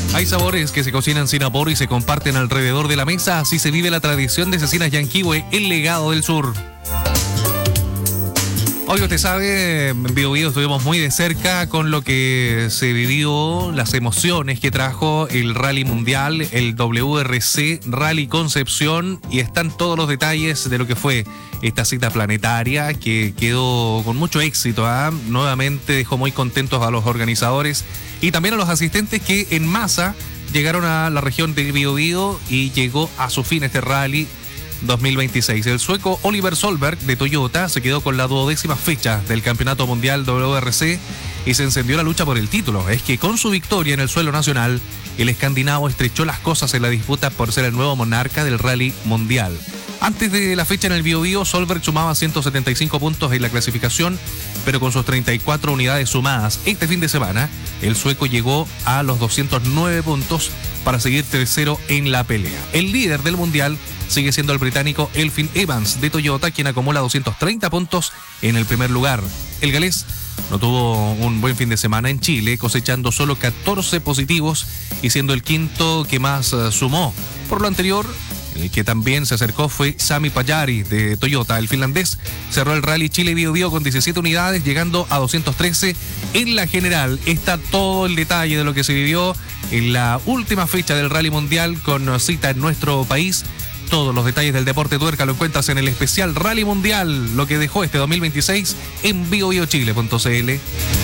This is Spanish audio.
Hay sabores que se cocinan sin apuro y se comparten alrededor de la mesa. Así se vive la tradición de Cecinas Yanquihue, el legado del sur. Hoy usted sabe, en Bio Bio estuvimos muy de cerca con lo que se vivió, las emociones que trajo el Rally Mundial, el WRC Rally Concepción, y están todos los detalles de lo que fue esta cita planetaria que quedó con mucho éxito. Nuevamente dejó muy contentos a los organizadores y también a los asistentes que en masa llegaron a la región de Bio Bio y llegó a su fin este rally 2026. El sueco Oliver Solberg de Toyota se quedó con la 12ª fecha del Campeonato Mundial WRC y se encendió la lucha por el título. Es que con su victoria en el suelo nacional, el escandinavo estrechó las cosas en la disputa por ser el nuevo monarca del Rally Mundial. Antes de la fecha en el Bio Bio, Solberg sumaba 175 puntos en la clasificación, pero con sus 34 unidades sumadas este fin de semana, el sueco llegó a los 209 puntos para seguir tercero en la pelea. El líder del mundial sigue siendo el británico Elfyn Evans de Toyota, quien acumula 230 puntos en el primer lugar. El galés no tuvo un buen fin de semana en Chile, cosechando solo 14 positivos y siendo el quinto que más sumó. Por lo anterior, el que también se acercó fue Sami Pajari de Toyota. El finlandés cerró el Rally Chile Bio Bio con 17 unidades, llegando a 213 en la general. Está todo el detalle de lo que se vivió en la última fecha del Rally Mundial con cita en nuestro país. Todos los detalles del deporte tuerca lo encuentras en el especial Rally Mundial, lo que dejó este 2026 en biobiochile.cl.